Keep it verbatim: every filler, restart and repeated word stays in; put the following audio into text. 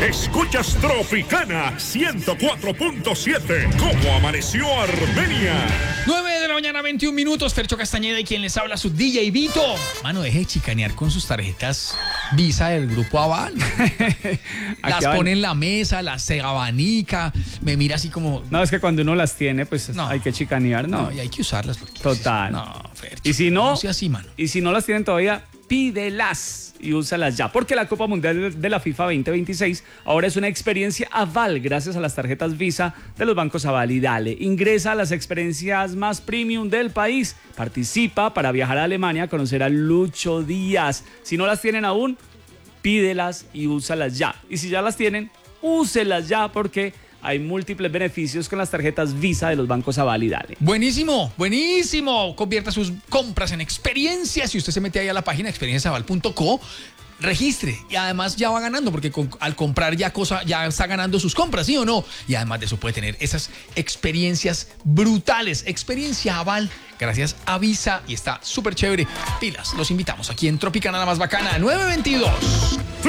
Escuchas Tropicana ciento cuatro punto siete. ¿Cómo amaneció Armenia? nueve de la mañana, veintiún minutos. Fercho Castañeda y quien les habla, su D J Vito. Mano, deje de chicanear con sus tarjetas Visa del Grupo Aval. Las pone en la mesa, las se abanica, me mira así como... No, es que cuando uno las tiene, pues no, hay que chicanear, ¿no? No, y hay que usarlas. Porque Total. No, Fercho. Y si no, no sea así, mano. Y si no las tienen todavía, pídelas y úsalas ya, porque la Copa Mundial de la FIFA veinte veintiséis ahora es una experiencia Aval gracias a las tarjetas Visa de los bancos Aval y Dale. Ingresa a las experiencias más premium del país, participa para viajar a Alemania a conocer a Lucho Díaz. Si no las tienen aún, pídelas y úsalas ya. Y si ya las tienen, úselas ya, porque hay múltiples beneficios con las tarjetas Visa de los bancos Aval y Dale. Buenísimo, buenísimo. Convierta sus compras en experiencias. Si usted se mete ahí a la página experiencia aval punto co, registre y además ya va ganando, porque con, al comprar ya cosa ya está ganando sus compras, ¿sí o no? Y además de eso puede tener esas experiencias brutales. Experiencia Aval gracias a Visa y está súper chévere. Pilas, los invitamos aquí en Tropicana, la más bacana, nueve veintidós.